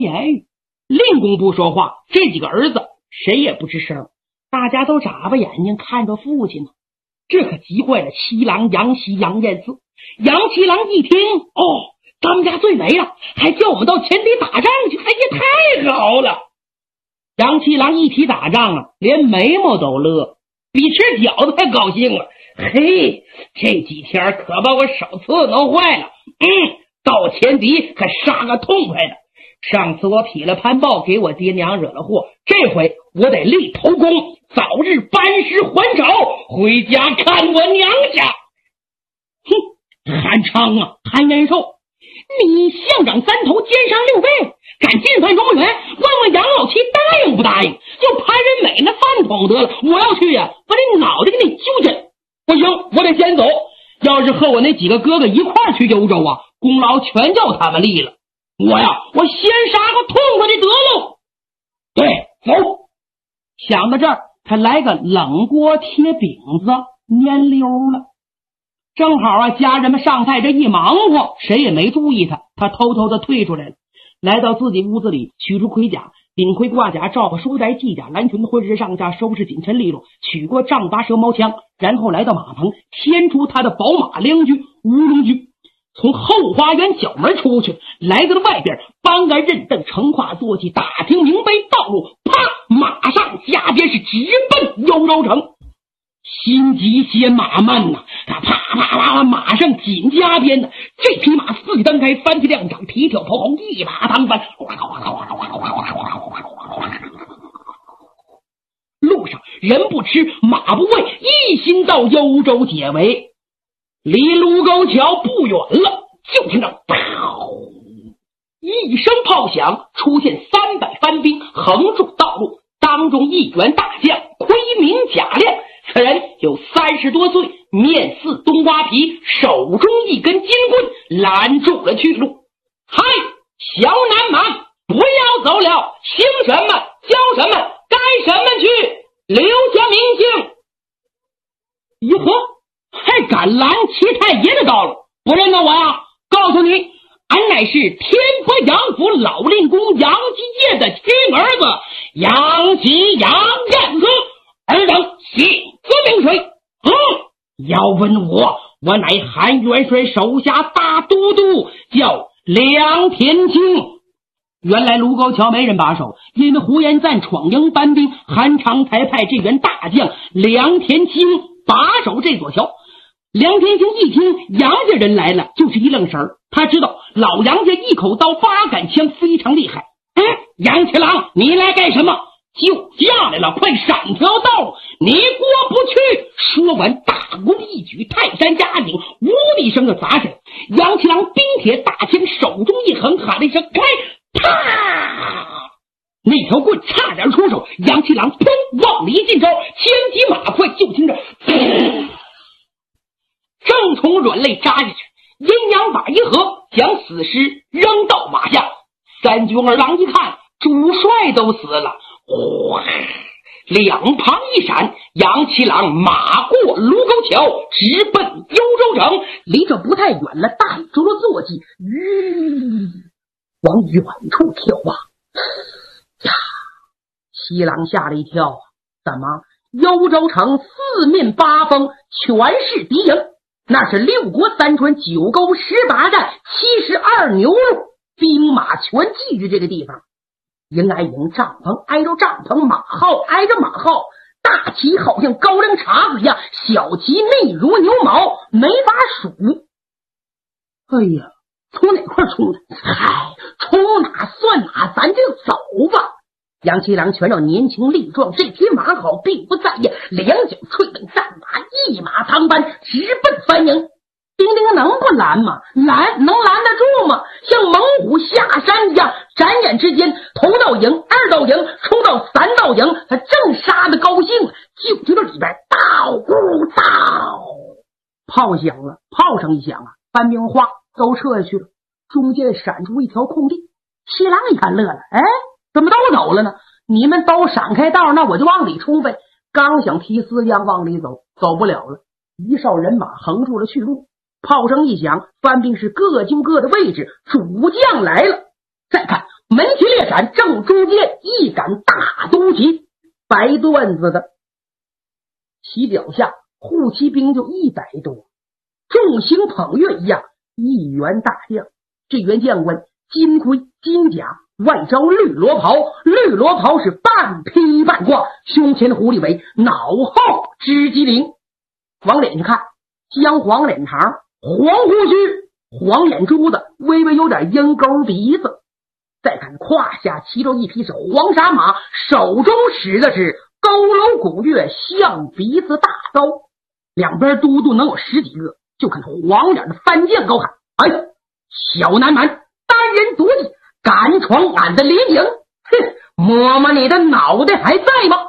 言语。令公不说话，这几个儿子谁也不吱声，大家都眨巴眼睛看着父亲呢。这可急坏了七郎杨希、杨彦四。杨七郎一听，咱们家最没了，还叫我们到前敌打仗去，哎呀，太好了！杨七郎一提打仗啊，连眉毛都乐，比吃饺子还高兴了。嘿，这几天可把我手刺弄坏了，到前敌可杀个痛快的。上次我劈了潘豹，给我爹娘惹了祸，这回我得立头功，早日班师还朝，回家看我娘家。韩昌啊，韩延寿，你乡长三头，肩上六背，敢进犯中原，问问杨老七答应不答应？就潘仁美那饭桶得了，我要去呀，把这脑袋给你揪起来。不行，我得先走。要是和我那几个哥哥一块去幽州啊，功劳全叫他们立了。我先杀个痛快的得了。对，走。想到这儿，他来个冷锅贴饼子，蔫溜了。正好啊，家人们上菜，这一忙活，谁也没注意他，他偷偷的退出来了，来到自己屋子里，取出盔甲，顶盔挂甲，罩把书带系甲蓝裙婚饰上下，收拾紧身利落，取过丈八蛇矛枪，然后来到马棚，牵出他的宝马良驹乌龙驹，从后花园角门出去，来到了外边，搬个刃凳，乘胯坐骑，打听明白道路，啪，马上加鞭是直奔幽州城。心急些马慢呐，啪啪啪，马上紧加鞭呢。这匹马四蹄蹬开，翻起两掌，提挑头后，一马当翻。路上人不吃马不喂，一心到幽州解围。离卢沟桥不远了，就听着一声炮响，出现300番兵横住道路，当中一员大将，盔名甲亮。此人有30多岁，面似冬瓜皮，手中一根金棍拦住了去路。嗨，小南蛮，不要走了，姓什么叫什么，该什么去，留下名姓。哟呵，还敢拦齐太爷的道路？不认得我呀？告诉你，俺乃是天波杨府老令公杨继业的亲儿子杨继杨彦宗，尔等姓字名谁？要问我乃韩元帅手下大都督，叫梁天清。原来卢沟桥没人把守，因为胡延赞闯营班兵，韩长才派这员大将梁天清把守这座桥。梁天清一听杨家人来了，就是一愣神儿，他知道老杨家一口刀8杆枪非常厉害。杨七郎，你来干什么？就下来了，快闪条道路，你过不去。说完大弓一举，泰山压顶，呜的一声就砸下来。杨七郎冰铁大枪手中一横，喊了一声开，啪，那条棍差点出手，杨七郎砰往里一进招，千骑马快，就听着正从软肋扎下去，阴阳把一合，将死尸扔到马下。三军二郎一看，主帅都死了，两旁一闪，杨七郎马过卢沟桥，直奔幽州城。离这不太远了，带住了坐骑，往远处眺望。呀，七郎吓了一跳啊！怎么幽州城四面八方全是敌营？那是6国3川9沟18站72牛路，兵马全聚集这个地方。营挨营，帐篷挨着帐篷，马号挨着马号，大旗好像高粱茬子一样，小旗密如牛毛，没法数。哎呀，从哪块冲的？嗨，冲哪算哪，咱就走吧。杨七郎全照年轻力壮，这匹马好，并不在意，两脚踹蹬战马，一马当班，直奔番营。丁丁能不拦吗？能拦得住吗？像猛虎下山一样，转眼之间，头道营、2道营冲到3道营，他正杀得高兴，就听到里边道咕道，炮响了，炮声一响啊，番兵哗都撤下去了，中间闪出一条空地。七郎一看乐了，怎么都走了呢？你们都闪开道，那我就往里冲呗。刚想提丝秧往里走，走不了了，一哨人马横住了去路。炮声一响，番兵是各就各的位置，主将来了。再看门旗列闪，正中间一杆大都旗，白缎子的，旗脚下护旗兵就100多，众星捧月一样，一员大将。这员将官金盔金甲，外罩绿罗袍，绿罗袍是半披半挂，胸前狐狸尾，脑后织鸡翎。往脸上看，姜黄脸膛，黄胡须，黄眼珠子，微微有点鹰钩鼻子。再看胯下骑着一匹是黄沙马，手中使的是佝偻古月象鼻子大刀，两边都督能有10几个。就看黄脸的番将高喊：“哎，小南蛮，单人独骑，敢闯俺的林营！哼，摸摸你的脑袋还在吗？”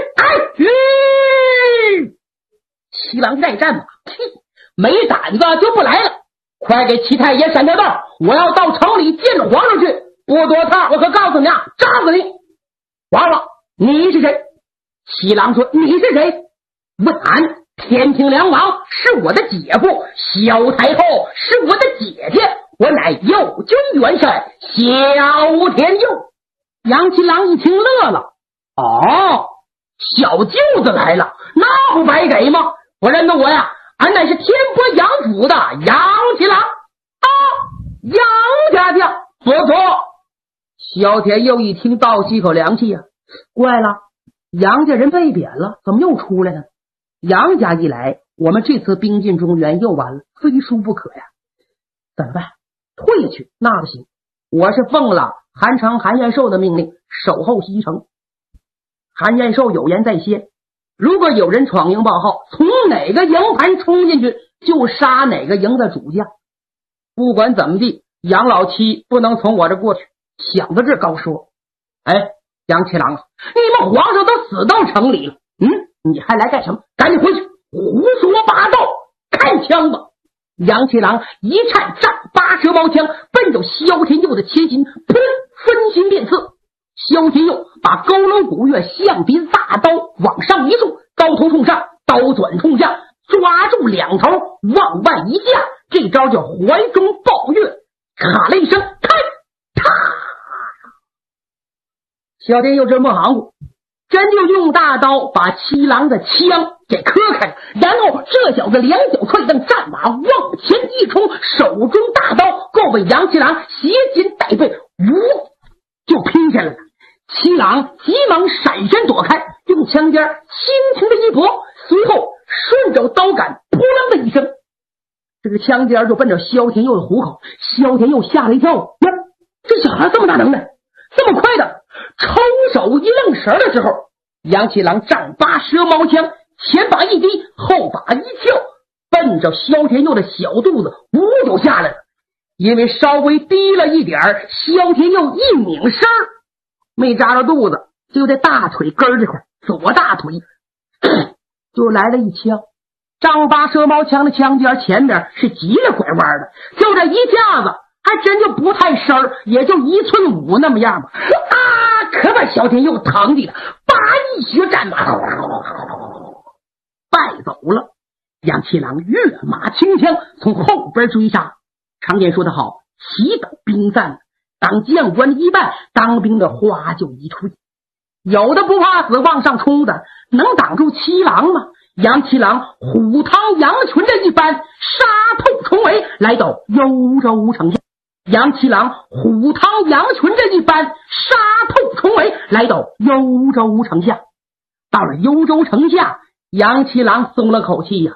七郎再战嘛，没胆子就不来了。快给齐太爷闪条道，我要到城里见皇上去。不多套，我可告诉你啊，扎死你！皇上，你是谁？七郎说：“你是谁？”问俺。天庭梁王是我的姐夫，萧太后是我的姐姐，我乃右军元帅萧天佑。杨七郎一听乐了，哦，小舅子来了，那不白给吗？不认得我呀？俺乃是天波杨府的杨七郎啊，杨家将，不错。萧天佑一听倒吸口凉气呀，怪了，杨家人被贬了，怎么又出来了？杨家一来，我们这次兵进中原又完了，非输不可呀！怎么办？退去那不行，我是奉了韩昌、韩彦寿的命令，守候西城。韩彦寿有言在先，如果有人闯营报号，从哪个营盘冲进去，就杀哪个营的主将。不管怎么地，杨老七不能从我这过去。想到这，高说：“哎，杨七郎啊，你们皇上都死到城里了，你还来干什么？赶紧回去！胡说八道！开枪吧！”杨七郎一颤丈8蛇矛枪，奔着萧天佑的前心，砰！分心便刺。萧天佑把佝偻古月象鼻大刀往上一竖，刀头冲上，刀短冲下，抓住两头往外一架，这招叫怀中抱月。卡了一声，开！啪！萧天佑这么行乎，真就用大刀把七郎的枪给磕开了，然后这小子两脚踹蹬，战马往前一冲，手中大刀够被杨七郎斜肩带背，就拼下来了。七郎急忙闪身躲开，用枪尖轻轻的一拨，随后顺着刀杆扑棱的一声，这个枪尖就奔着萧天佑的虎口。萧天佑吓了一跳，呀，这小孩这么大能耐，这么快的！抽手一愣神的时候，杨七郎丈8蛇矛枪前把一低，后把一翘，奔着萧天佑的小肚子就下来了。因为稍微低了一点，萧天佑一拧身没扎着肚子，就在大腿根这块，左大腿就来了一枪。丈8蛇矛枪的枪尖前面是急了拐弯的，就这一下子还真就不太深，也就1寸5那么样吧。可把萧天佑疼的了，拔一血战马败走了。杨七郎跃马轻枪从后边追杀。常言说得好，棋斗兵散，当将官的一半，当兵的花就一吹。有的不怕死往上冲的，能挡住七郎吗？杨七郎虎汤羊群的一般，杀透重围，来到幽州城下。杨七郎虎汤羊群这一般，杀透重围，来到幽州城下。到了幽州城下，杨七郎松了口气呀，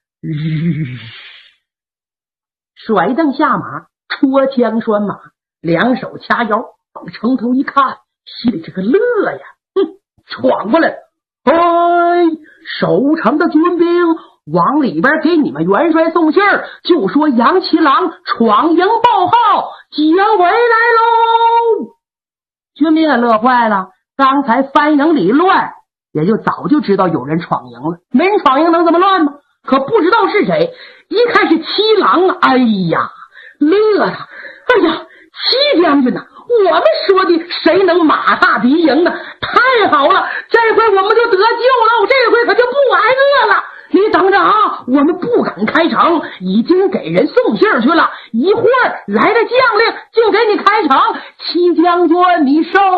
甩蹬下马，戳枪拴马，两手掐腰，往城头一看，心里这个乐呀，闯过来了！哎，守城的军兵往里边给你们元帅送信儿，就说杨七郎闯营报号，将回来喽！军兵也乐坏了，刚才番营里乱，也就早就知道有人闯营了，没人闯营能怎么乱吗？可不知道是谁，一看是七郎啊，哎呀，乐呀！哎呀，七将军呐，我们说的谁能马踏敌营呢？太好了，这回我们就得救了，这回可就不挨饿了。你等着啊，我们不敢开城，已经给人送信去了，一会儿来的将领就给你开城。七将军，你受